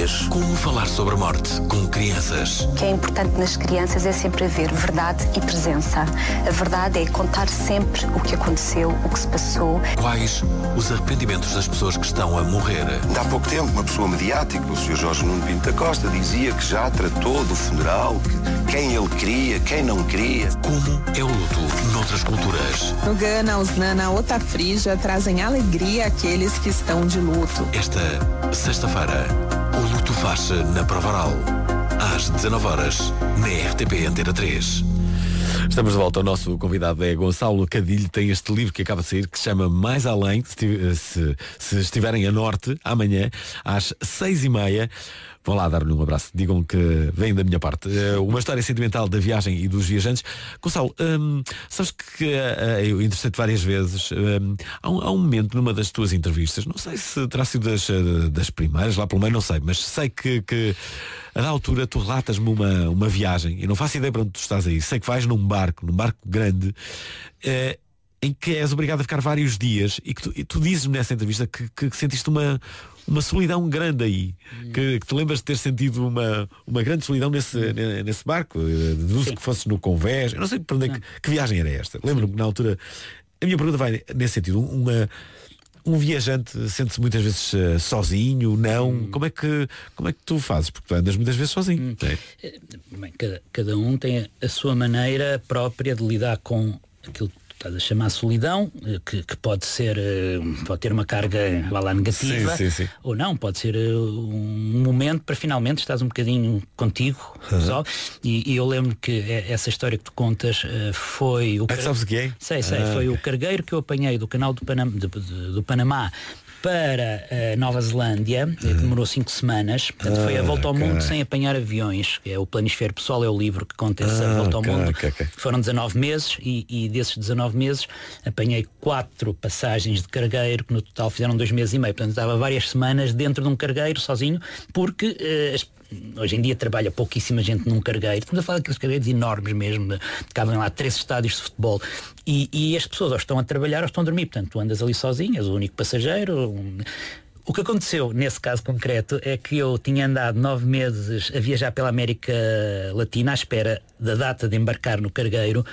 famílias. Como falar sobre a morte com crianças. O que é importante nas crianças é sempre haver verdade e presença. A verdade é contar sempre o que aconteceu, o que se passou. Quais os arrependimentos das pessoas que estão a morrer? Há pouco tempo, uma pessoa mediática, o Sr. Jorge Nuno Pinto da Costa, dizia que já tratou do funeral, quem ele queria, quem não queria. Como é o luto noutras culturas? No Ghana, os Nana Otafrija trazem alegria àqueles que estão de luto. Esta sexta-feira, o luto faz-se na Provaral. Às 19h, na RTP Antena 3. Estamos de volta. O nosso convidado é Gonçalo Cadilho. Tem este livro que acaba de sair que se chama Mais Além. Se estiverem a norte, amanhã às 6h30, vão lá dar-lhe um abraço. Digam que vem da minha parte. Uma história sentimental da viagem e dos viajantes. Gonçalo, sabes que eu entrevistei-te várias vezes. Há um momento numa das tuas entrevistas, não sei se terá sido das primeiras, lá pelo meio, não sei, mas sei que a da altura tu relatas-me uma viagem. Eu não faço ideia para onde tu estás aí. Sei que vais num barco grande, em que és obrigado a ficar vários dias e que tu dizes-me nessa entrevista que sentiste uma solidão grande aí, que te lembras de ter sentido uma grande solidão nesse barco. Deduzo que fosses no Convés. Eu não sei para onde que viagem era esta. Lembro-me que na altura a minha pergunta vai nesse sentido. Um viajante sente-se muitas vezes sozinho, não? Como é que tu fazes? Porque tu andas muitas vezes sozinho. Bem, cada um tem a sua maneira própria de lidar com aquilo que estás a chamar solidão, que pode ter uma carga, vá lá, negativa, sim. ou não, pode ser um momento para finalmente estás um bocadinho contigo, pessoal. E eu lembro que essa história que tu contas foi o sabes o que é? Sei, foi o cargueiro que eu apanhei do canal do Panamá para Nova Zelândia, demorou 5 semanas, portanto foi a volta ao mundo sem apanhar aviões, que é o Planisfério Pessoal, é o livro que conta essa volta ao mundo. Foram 19 meses e desses 19 meses apanhei 4 passagens de cargueiro, que no total fizeram 2 meses e meio, portanto estava várias semanas dentro de um cargueiro sozinho, porque hoje em dia trabalha pouquíssima gente num cargueiro. Estamos a falar daqueles cargueiros enormes mesmo, cabem lá 3 estádios de futebol. E as pessoas ou estão a trabalhar ou estão a dormir. Portanto, tu andas ali sozinho, és o único passageiro. O que aconteceu nesse caso concreto é que eu tinha andado 9 meses a viajar pela América Latina à espera da data de embarcar no cargueiro.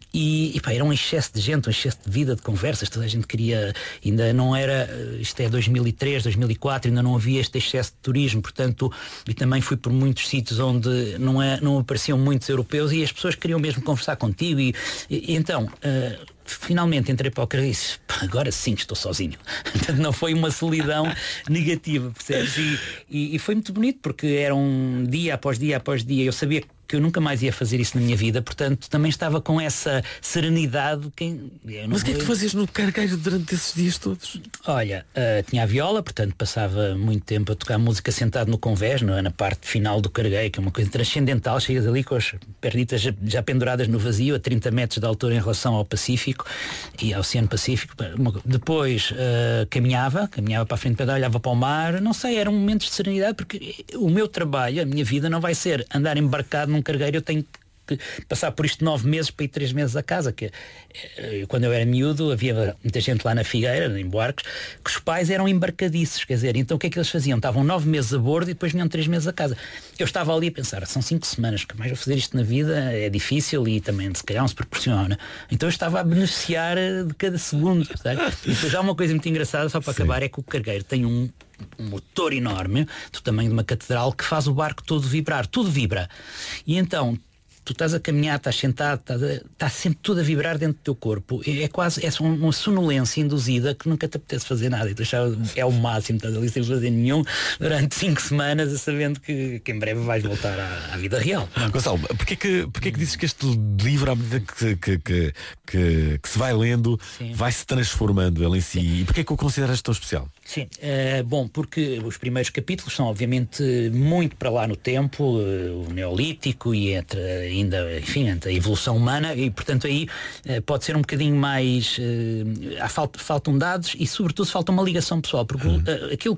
E era um excesso de gente, um excesso de vida, de conversas. Toda a gente queria, ainda não era, isto é 2003, 2004, ainda não havia este excesso de turismo, portanto, e também fui por muitos sítios onde não apareciam muitos europeus e as pessoas queriam mesmo conversar contigo e então finalmente entrei para o carro e disse, agora sim estou sozinho. Portanto, não foi uma solidão negativa, percebes? E foi muito bonito porque era um dia após dia após dia. Eu sabia que eu nunca mais ia fazer isso na minha vida, portanto também estava com essa serenidade. Mas o que é que tu fazias no cargueiro durante esses dias todos? Olha, tinha a viola, portanto passava muito tempo a tocar música sentado no Convés, na parte final do cargueiro, que é uma coisa transcendental. Chegas ali com as pernitas já penduradas no vazio, a 30 metros de altura em relação ao Pacífico e ao Oceano Pacífico. Depois caminhava para a frente, olhava para o mar, não sei, eram momentos de serenidade, porque o meu trabalho, a minha vida não vai ser andar embarcado num cargueiro. Eu tenho que passar por isto 9 meses para ir 3 meses a casa, que quando eu era miúdo havia muita gente lá na Figueira, em Buarques, que os pais eram embarcadiços, quer dizer, então o que é que eles faziam? Estavam 9 meses a bordo e depois vinham 3 meses a casa. Eu estava ali a pensar, são 5 semanas, que mais vou fazer isto na vida, é difícil e também se calhar não se proporciona. Então eu estava a beneficiar de cada segundo, sabe? E depois há uma coisa muito engraçada, só para acabar, é que o cargueiro tem um motor enorme, do tamanho de uma catedral, que faz o barco todo vibrar, tudo vibra. E então tu estás a caminhar, estás sentado, está sempre tudo a vibrar dentro do teu corpo. É quase uma sonolência induzida que nunca te apetece fazer nada. E tu é o máximo, estás ali sem fazer nenhum durante 5 semanas, a sabendo que em breve vais voltar à vida real. Gonçalo, porquê que dizes que este livro, à medida que se vai lendo, vai se transformando ele em si? E porquê que o consideras tão especial? Sim, bom, porque os primeiros capítulos são obviamente muito para lá no tempo, o Neolítico e entre a evolução humana, e portanto aí pode ser um bocadinho mais faltam dados e sobretudo falta uma ligação pessoal, porque aquilo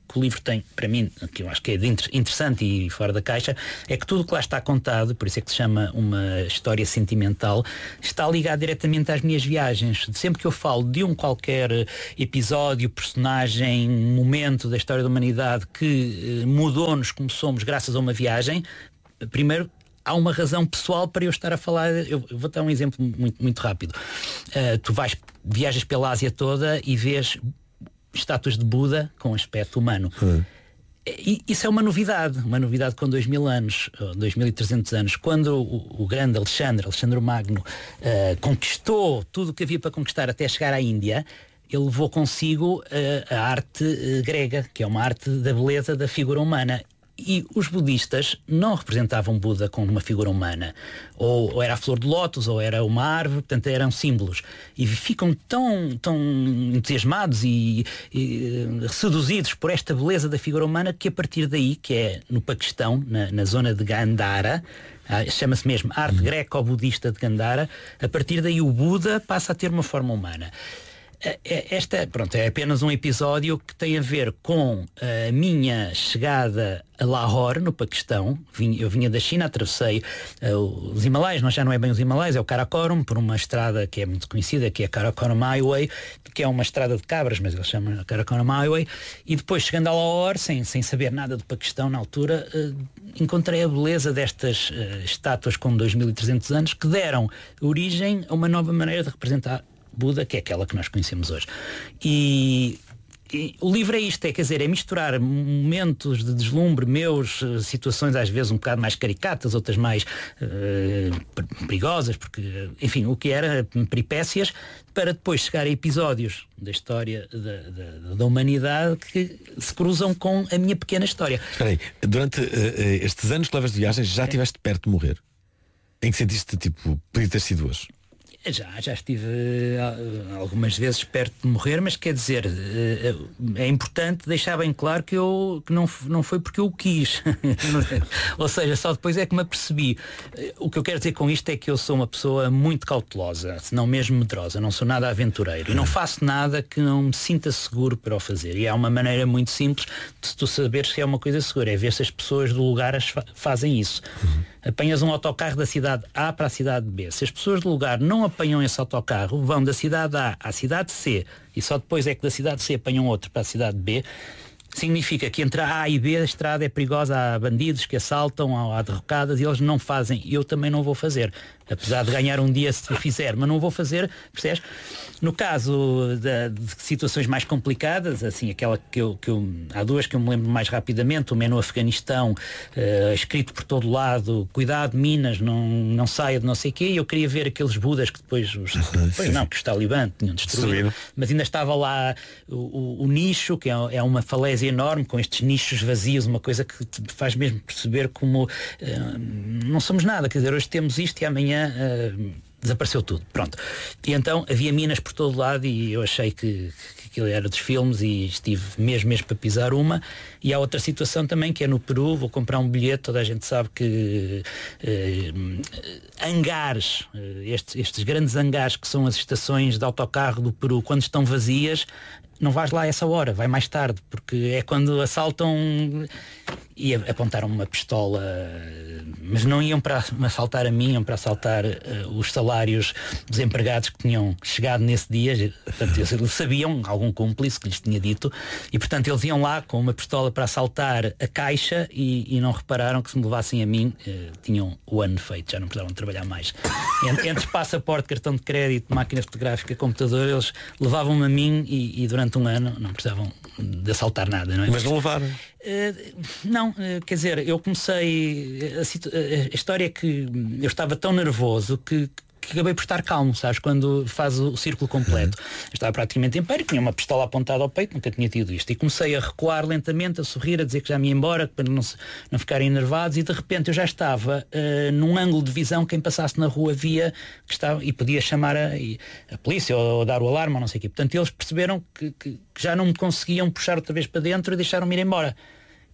que o livro tem, para mim, que eu acho que é interessante e fora da caixa, é que tudo o que lá está contado, por isso é que se chama uma história sentimental, está ligado diretamente às minhas viagens. Sempre que eu falo de um qualquer episódio, personagem, momento da história da humanidade que mudou-nos como somos graças a uma viagem, primeiro há uma razão pessoal para eu estar a falar. Eu vou dar um exemplo muito rápido. Tu viajas pela Ásia toda e vês estátuas de Buda com aspecto humano. E isso é uma novidade com 2000 anos, 2300 anos. Quando o grande Alexandre o Magno conquistou tudo o que havia para conquistar até chegar à Índia, ele levou consigo a arte grega, que é uma arte da beleza da figura humana. E os budistas não representavam Buda como uma figura humana. Ou era a flor de lótus, ou era uma árvore, portanto eram símbolos. E ficam tão entusiasmados e seduzidos por esta beleza da figura humana que a partir daí, que é no Paquistão, na zona de Gandhara, chama-se mesmo arte greco-budista de Gandhara, a partir daí o Buda passa a ter uma forma humana. Esta é apenas um episódio que tem a ver com a minha chegada a Lahore, no Paquistão. Eu vinha da China, atravessei os Himalaias, já não é bem os Himalaias, é o Karakoram, por uma estrada que é muito conhecida, que é a Karakoram Highway, que é uma estrada de cabras, mas eles chamam Karakoram Highway. E depois, chegando a Lahore, sem saber nada do Paquistão na altura, encontrei a beleza destas estátuas com 2300 anos que deram origem a uma nova maneira de representar Buda, que é aquela que nós conhecemos hoje. E o livro é isto, é misturar momentos de deslumbre meus, situações às vezes um bocado mais caricatas, outras mais perigosas, porque, enfim, o que era peripécias, para depois chegar a episódios da história da humanidade que se cruzam com a minha pequena história. Espera aí, durante estes anos que levas de viagem, já estiveste perto de morrer? Em que sentiste, podia ter sido hoje? Já estive algumas vezes perto de morrer, mas quer dizer, é importante deixar bem claro que não foi porque eu o quis. Ou seja, só depois é que me apercebi. O que eu quero dizer com isto é que eu sou uma pessoa muito cautelosa, se não mesmo medrosa, não sou nada aventureiro e não faço nada que não me sinta seguro para o fazer. E há uma maneira muito simples de tu saberes que é uma coisa segura, é ver se as pessoas do lugar fazem isso. Apanhas um autocarro da cidade A para a cidade B. Se as pessoas do lugar não apanham esse autocarro, vão da cidade A à cidade C e só depois é que da cidade C apanham outro para a cidade B, significa que entre a A e B a estrada é perigosa, há bandidos que assaltam, há derrocadas e eles não fazem. Eu também não vou fazer, apesar de ganhar um dia se fizer, mas não vou fazer, percebes? No caso de situações mais complicadas, assim, aquela que eu há duas que eu me lembro mais rapidamente, uma é no Afeganistão, escrito por todo lado, cuidado Minas, não saia de não sei o quê, e eu queria ver aqueles Budas que depois que os Talibã tinham destruído, mas ainda estava lá o nicho, que é uma falésia enorme, com estes nichos vazios, uma coisa que te faz mesmo perceber como não somos nada, quer dizer, hoje temos isto e amanhã desapareceu tudo, pronto. E então havia minas por todo lado e eu achei que aquilo era dos filmes e estive mesmo para pisar uma. E há outra situação também que é no Peru, vou comprar um bilhete, toda a gente sabe que hangares, estes grandes hangares que são as estações de autocarro do Peru, quando estão vazias, não vais lá a essa hora, vai mais tarde, porque é quando assaltam e apontaram uma pistola, mas não iam para assaltar a mim, iam para assaltar os salários dos empregados que tinham chegado nesse dia. Portanto, eles sabiam, algum cúmplice que lhes tinha dito, e portanto eles iam lá com uma pistola para assaltar a caixa e não repararam que se me levassem a mim, tinham o ano feito, já não precisavam trabalhar mais. Entre passaporte, cartão de crédito, máquina fotográfica, computador, eles levavam-me a mim e durante um ano não precisavam de assaltar nada, não é? Mas não levaram? Não, quer dizer, eu comecei a história é que eu estava tão nervoso que acabei por estar calmo, sabes, quando faz o círculo completo. Eu estava praticamente em pé, tinha uma pistola apontada ao peito, nunca tinha tido isto, e comecei a recuar lentamente, a sorrir, a dizer que já me ia embora, para não ficarem enervados, e de repente eu já estava num ângulo de visão, quem passasse na rua via que estava, e podia chamar a polícia ou dar o alarme ou não sei o quê. Portanto, eles perceberam que já não me conseguiam puxar outra vez para dentro e deixaram-me ir embora.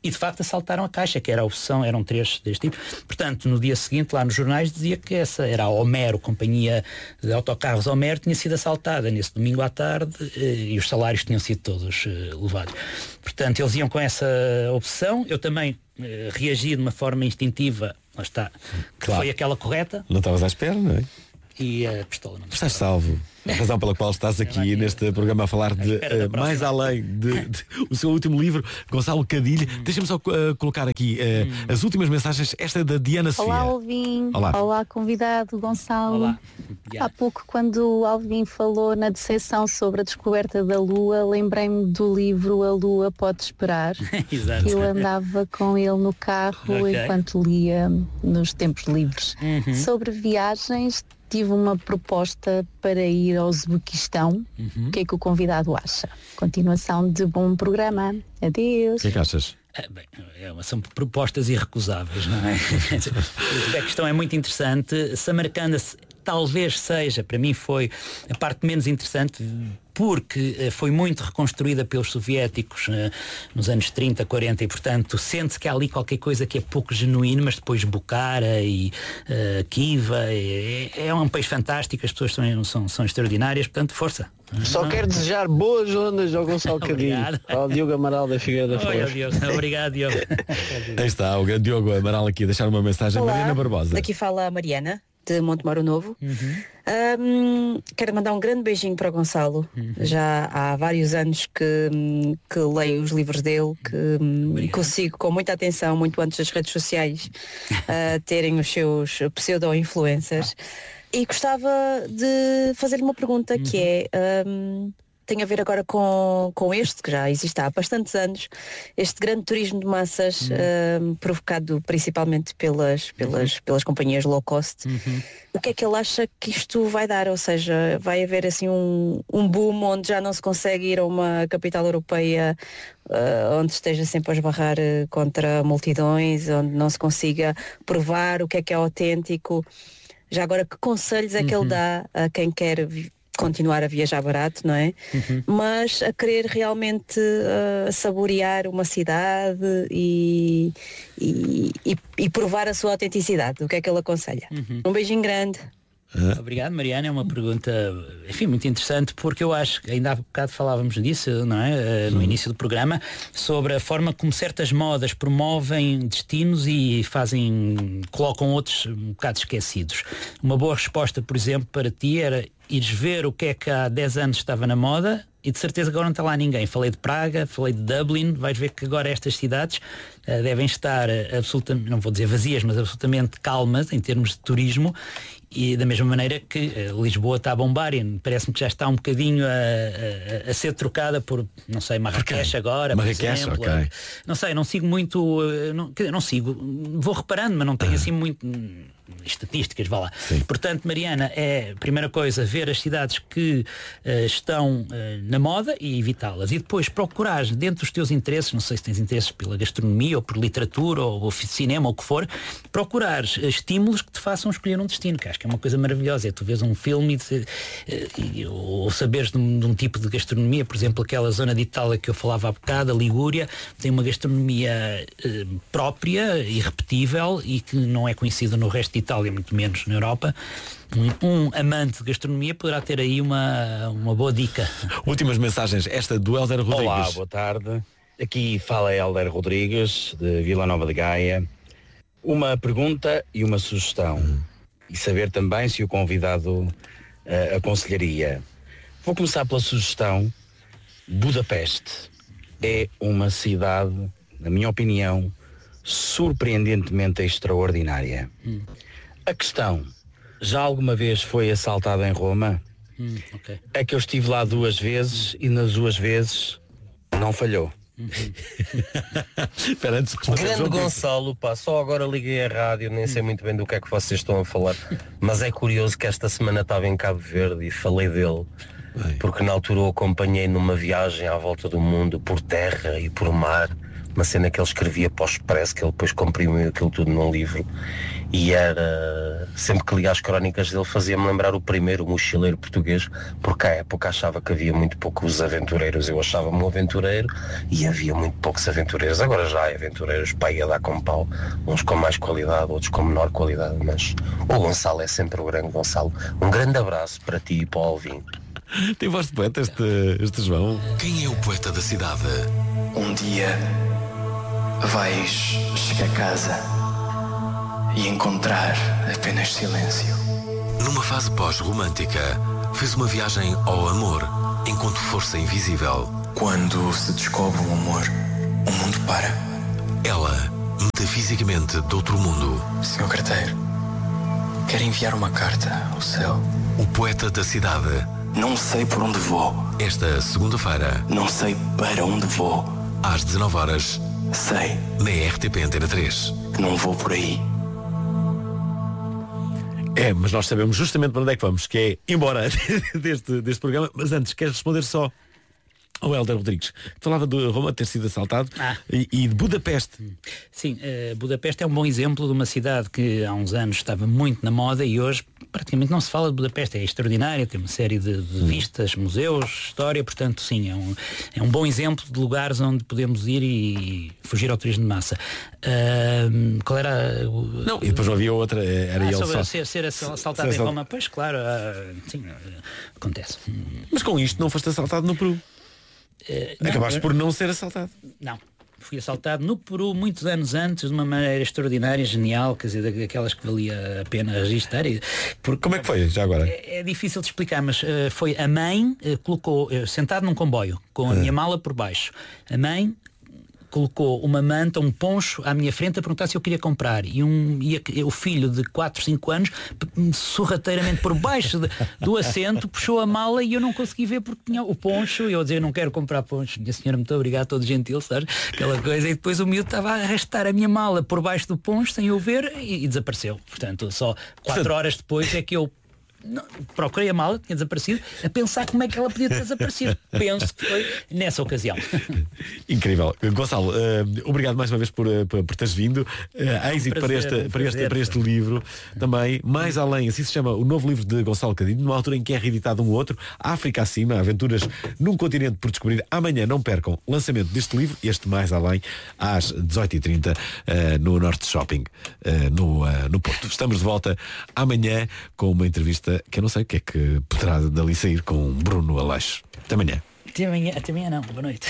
E de facto assaltaram a Caixa, que era a opção, eram 3 deste tipo. Portanto, no dia seguinte, lá nos jornais, dizia que essa era a Homero, companhia de autocarros Homero, tinha sido assaltada nesse domingo à tarde e os salários tinham sido todos levados. Portanto, eles iam com essa opção. Eu também reagi de uma forma instintiva, lá está, que foi aquela correta. Não estavas à espera, não é? E a pistola não. Estás salvo. A razão pela qual estás aqui neste programa a falar de mais além de o seu último livro, Gonçalo Cadilho. Deixa-me só colocar aqui as últimas mensagens. Esta é da Diana Sofia. Olá, Alvin. Olá, convidado Gonçalo. Olá. Há pouco, quando o Alvin falou na disseção sobre a descoberta da Lua, lembrei-me do livro A Lua Pode Esperar. Exato. Eu andava com ele no carro enquanto lia nos tempos livres. Sobre viagens, tive uma proposta para ir ao Uzbequistão. O que é que o convidado acha? Continuação de bom programa. Adeus. O que é que achas? Bem, são propostas irrecusáveis, não é? O Uzbequistão é muito interessante. Samarcanda talvez seja, para mim foi a parte menos interessante, porque foi muito reconstruída pelos soviéticos nos anos 30, 40 e, portanto, sente-se que há ali qualquer coisa que é pouco genuíno, mas depois Bukhara e Kiva, é um país fantástico, as pessoas são extraordinárias, portanto, força. Só quero desejar boas ondas ao Gonçalo Cadilho, ao Diogo Amaral da Figueira da Flores. Obrigado, Diogo. Aí está, o grande Diogo Amaral aqui a deixar uma mensagem. Olá, Mariana Barbosa. Daqui fala a Mariana, de Montemoro Novo. Quero mandar um grande beijinho para o Gonçalo. Já há vários anos que leio os livros dele, que sigo com muita atenção, muito antes das redes sociais terem os seus pseudo-influencers. E gostava de fazer-lhe uma pergunta que é... tem a ver agora com este, que já existe há bastantes anos, este grande turismo de massas provocado principalmente pelas companhias low cost. O que é que ele acha que isto vai dar? Ou seja, vai haver assim um boom onde já não se consegue ir a uma capital europeia onde esteja sempre a esbarrar contra multidões, onde não se consiga provar o que é autêntico. Já agora, que conselhos é que ele dá a quem quer continuar a viajar barato, não é? Mas a querer realmente saborear uma cidade e provar a sua autenticidade? O que é que ele aconselha? Um beijinho grande. Obrigado, Mariana. É uma pergunta, enfim, muito interessante, porque eu acho que ainda há bocado falávamos disso, não é? No início do programa, sobre a forma como certas modas promovem destinos e colocam outros um bocado esquecidos. Uma boa resposta, por exemplo, para ti era ires ver o que é que há 10 anos estava na moda e de certeza que agora não está lá ninguém. Falei de Praga, falei de Dublin, vais ver que agora estas cidades devem estar absolutamente, não vou dizer vazias, mas absolutamente calmas em termos de turismo. E da mesma maneira que Lisboa está a bombar e parece-me que já está um bocadinho a ser trocada por, não sei, Marrakech agora, Marrakech, por exemplo. Não sei, não sigo muito, não sigo, vou reparando, mas não tenho assim muito estatísticas, vá lá. Sim. Portanto, Mariana, primeira coisa, ver as cidades que estão na moda e evitá-las. E depois procurar dentro dos teus interesses, não sei se tens interesses pela gastronomia ou por literatura ou cinema ou o que for, procurar estímulos que te façam escolher um destino, que acho que é uma coisa maravilhosa. É tu vês um filme ou saberes de um tipo de gastronomia, por exemplo, aquela zona de Itália que eu falava há bocado, a Ligúria, tem uma gastronomia própria, irrepetível e que não é conhecida no resto de Itália, muito menos na Europa. Um amante de gastronomia poderá ter aí uma boa dica. Últimas mensagens, esta do Hélder Rodrigues. Olá, boa tarde. Aqui fala Hélder Rodrigues, de Vila Nova de Gaia. Uma pergunta e uma sugestão. E saber também se o convidado aconselharia. Vou começar pela sugestão. Budapeste é uma cidade, na minha opinião, surpreendentemente extraordinária. A questão, já alguma vez foi assaltada em Roma? Okay. É que eu estive lá 2 vezes e nas 2 vezes não falhou. Grande Gonçalo, pá, só agora liguei a rádio, nem sei muito bem do que é que vocês estão a falar, mas é curioso que esta semana estava em Cabo Verde e falei dele, porque na altura o acompanhei numa viagem à volta do mundo, por terra e por mar, uma cena que ele escrevia para o Expresso, que ele depois comprimiu aquilo tudo num livro, e era, sempre que lia as crónicas dele, fazia-me lembrar o primeiro, o mochileiro português, porque à época achava que havia muito poucos aventureiros. Eu achava-me um aventureiro e havia muito poucos aventureiros. Agora já há aventureiros para ir a dar com pau, uns com mais qualidade, outros com menor qualidade, mas o Gonçalo é sempre o grande Gonçalo. Um grande abraço para ti e para o Alvin. Tem voz de poeta este João. Quem é o poeta da cidade? Um dia vais chegar a casa e encontrar apenas silêncio. Numa fase pós-romântica, fez uma viagem ao amor, enquanto força invisível. Quando se descobre um amor, o mundo para. Ela, metafisicamente de outro mundo. Senhor carteiro, quero enviar uma carta ao céu. O poeta da cidade. Não sei por onde vou. Esta segunda-feira. Não sei para onde vou. Às 19h. Sei. Na RTP Antena 3. Que não vou por aí. Mas nós sabemos justamente para onde é que vamos, que é embora deste programa. Mas antes, queres responder só ao Hélder Rodrigues? Falava de Roma ter sido assaltado e de Budapeste. Sim, Budapeste é um bom exemplo de uma cidade que há uns anos estava muito na moda e hoje praticamente não se fala de Budapeste. É extraordinária, tem uma série de vistas, museus, história, portanto sim, é um bom exemplo de lugares onde podemos ir e fugir ao turismo de massa. Qual era Não, e depois havia outra, era ele sobre só ser assaltado em Roma. Pois claro, sim, acontece. Mas com isto não foste assaltado no Peru. Acabaste por não ser assaltado. Não. Fui assaltado no Peru muitos anos antes, de uma maneira extraordinária, genial, quer dizer, daquelas que valia a pena registrar. Como é que foi, já agora? É difícil de explicar, mas foi a mãe, colocou, sentado num comboio, com a minha mala por baixo. A mãe colocou uma manta, um poncho à minha frente a perguntar se eu queria comprar. E o filho de 4, 5 anos, sorrateiramente por baixo do assento, puxou a mala e eu não consegui ver porque tinha o poncho. E eu a dizer, não quero comprar poncho. Minha senhora, muito obrigado, todo gentil, sabes? Aquela coisa. E depois o miúdo estava a arrastar a minha mala por baixo do poncho, sem eu ver, e desapareceu. Portanto, só 4 horas depois é que eu procurei a mala, tinha desaparecido, a pensar como é que ela podia ter desaparecido. Penso que foi nessa ocasião. Incrível. Gonçalo, obrigado mais uma vez por teres vindo. Êxito para este livro também. Mais além, assim se chama o novo livro de Gonçalo Cadinho, numa altura em que é reeditado um outro, África Acima, aventuras num continente por descobrir. Amanhã não percam o lançamento deste livro, este Mais Além, às 18h30 no Norte Shopping, no Porto. Estamos de volta amanhã com uma entrevista que eu não sei o que é que poderá dali sair com Bruno Aleixo. Até amanhã. Até amanhã não. Boa noite.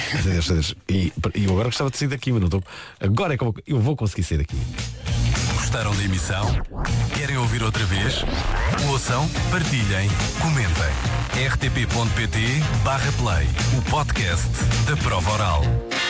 E eu agora gostava de sair daqui, mas não estou. Agora é que eu vou conseguir sair daqui. Gostaram da emissão? Querem ouvir outra vez? Ouçam, partilhem, comentem. rtp.pt/play, o podcast da Prova Oral.